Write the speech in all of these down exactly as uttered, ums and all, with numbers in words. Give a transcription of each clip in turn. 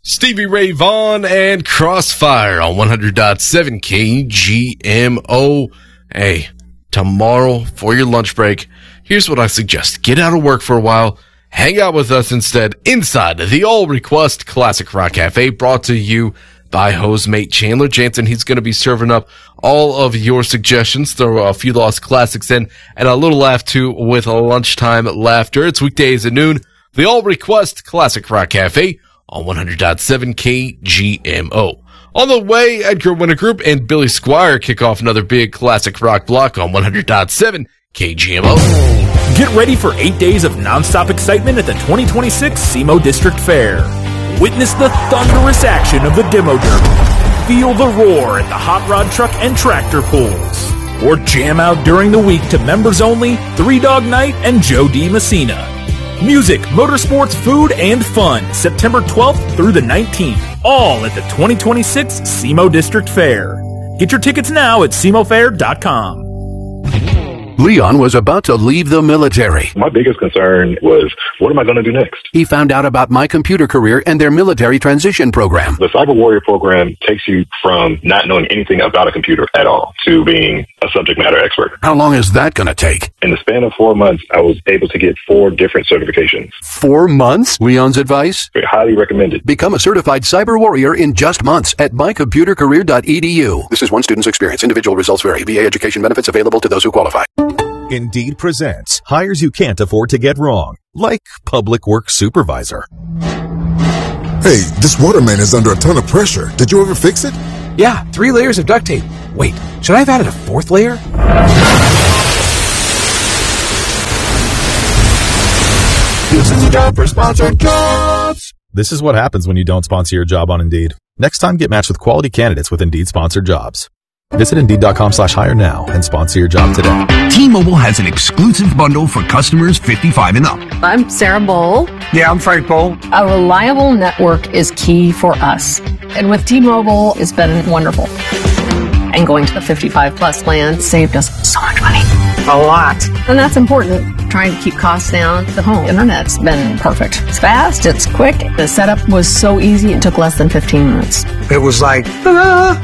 Stevie Ray Vaughan and Crossfire on one hundred point seven K G M O. Hey, tomorrow for your lunch break, here's what I suggest. Get out of work for a while. Hang out with us instead inside the All Request Classic Rock Cafe, brought to you by Hosemate Chandler Jansen. He's going to be serving up all of your suggestions. Throw a few lost classics in and a little laugh too with lunchtime laughter. It's weekdays at noon. The All Request Classic Rock Cafe on one hundred point seven K G M O. On the way, Edgar Winter Group and Billy Squire kick off another big classic rock block on one hundred point seven K G M O. Get ready for eight days of nonstop excitement at the twenty twenty-six SEMO District Fair. Witness the thunderous action of the Demo Derby. Feel the roar at the Hot Rod Truck and Tractor Pulls. Or jam out during the week to members only, Three Dog Night and Joe D. Messina. Music, motorsports, food, and fun, September twelfth through the nineteenth, all at the twenty twenty-six SEMO District Fair. Get your tickets now at S E M O fair dot com. Leon was about to leave the military. My biggest concern was, what am I going to do next? He found out about My Computer Career and their military transition program. The Cyber Warrior program takes you from not knowing anything about a computer at all to being a subject matter expert. How long is that going to take? In the span of four months, I was able to get four different certifications. Four months? Leon's advice? Highly recommended. Become a certified cyber warrior in just months at my computer career dot e d u. This is one student's experience. Individual results vary. V A education benefits available to those who qualify. Indeed presents hires you can't afford to get wrong, like public works supervisor. Hey, this water main is under a ton of pressure. Did you ever fix it? Yeah, three layers of duct tape. Wait, should I have added a fourth layer? This is a job for sponsored jobs. This is what happens when you don't sponsor your job on Indeed. Next time, get matched with quality candidates with Indeed sponsored jobs. Visit Indeed.com slash hire now and sponsor your job today. T-Mobile has an exclusive bundle for customers fifty-five and up. I'm Sarah Bowl. Yeah, I'm Frank Bowl. A reliable network is key for us. And with T-Mobile, it's been wonderful. And going to the fifty-five plus plan saved us so much money. A lot. And that's important. Trying to keep costs down. The home internet's been perfect. It's fast, it's quick. The setup was so easy, it took less than fifteen minutes. It was like, ta-da!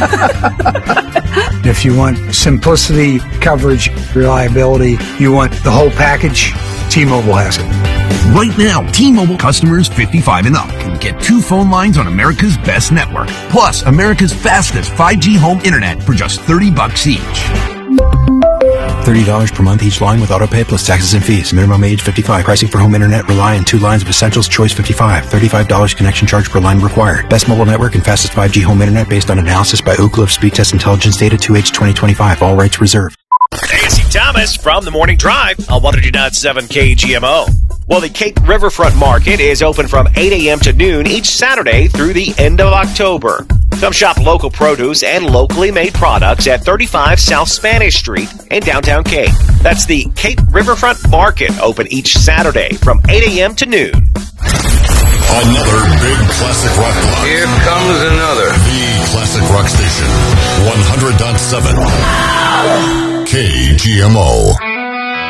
If you want simplicity, coverage, reliability, you want the whole package, T-Mobile has it. Right now, T-Mobile customers fifty-five and up can get two phone lines on America's best network, plus America's fastest five G home internet for just thirty bucks each. thirty dollars per month each line with autopay plus taxes and fees. Minimum age fifty-five. Pricing for home internet rely on two lines of Essentials Choice fifty-five. thirty-five dollars connection charge per line required. Best mobile network and fastest five G home internet based on analysis by Ookla of Speed Test Intelligence Data two H twenty twenty-five. All rights reserved. Nancy Thomas from the Morning Drive on one hundred point seven K G M O. Well, the Cape Riverfront Market is open from eight a.m. to noon each Saturday through the end of October. Come shop local produce and locally made products at thirty-five South Spanish Street in downtown Cape. That's the Cape Riverfront Market, open each Saturday from eight a.m. to noon. Another big classic rock block. Here comes another. The classic rock station, one hundred point seven K G M O.